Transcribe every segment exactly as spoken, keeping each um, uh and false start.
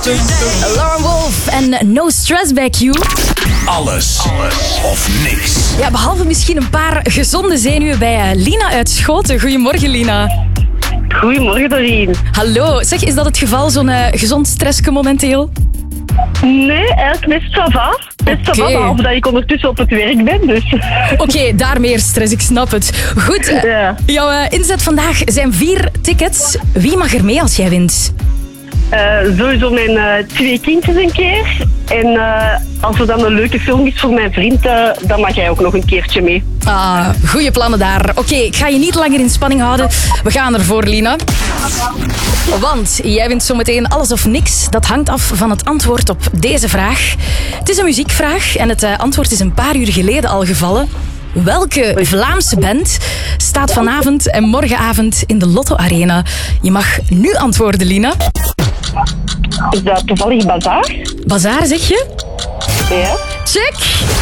Lauren Wolf en No Stress bij Q. Alles, alles of niks. Ja, behalve misschien een paar gezonde zenuwen bij uh, Lina uit Schoten. Goedemorgen, Lina. Goedemorgen, Doreen. Hallo. Zeg, is dat het geval, zo'n uh, gezond stressje momenteel? Nee, eigenlijk best ça va. Best ça va, Oké. behalve dat ik ondertussen op het werk ben, dus... Oké, okay, daar meer stress, ik snap het. Goed, uh, Ja. jouw uh, inzet vandaag zijn vier tickets. Wie mag er mee als jij wint? Uh, sowieso mijn uh, twee kindjes een keer. En uh, als er dan een leuke film is voor mijn vriend, uh, dan mag jij ook nog een keertje mee. Ah, goede plannen daar. Oké, okay, ik ga je niet langer in spanning houden. We gaan ervoor, Lina. Want jij wint zometeen alles of niks. Dat hangt af van het antwoord op deze vraag. Het is een muziekvraag en het uh, antwoord is een paar uur geleden al gevallen. Welke Vlaamse band staat vanavond en morgenavond in de Lotto Arena? Je mag nu antwoorden, Lina. Is dat toevallig Bazaar? Bazaar, zeg je? Ja. Check!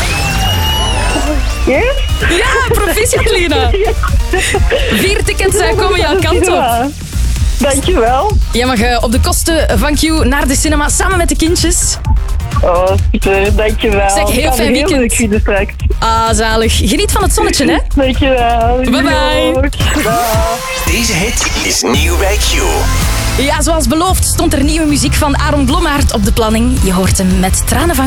Yes? Ja, proficiat, Lina. Vier tickets uh, komen jouw kant op. Ja. Dankjewel. Jij mag uh, op de kosten van Q naar de cinema samen met de kindjes. Oh, super. Dankjewel. Zeg, heel fijn weekend. Heel straks. Ah, zalig. Geniet van het zonnetje, hè? Dankjewel. Bye bye. Dag. Deze hit is nieuw bij Q. Ja, zoals beloofd stond er nieuwe muziek van Aaron Blommaert op de planning. Je hoort hem met Tranen van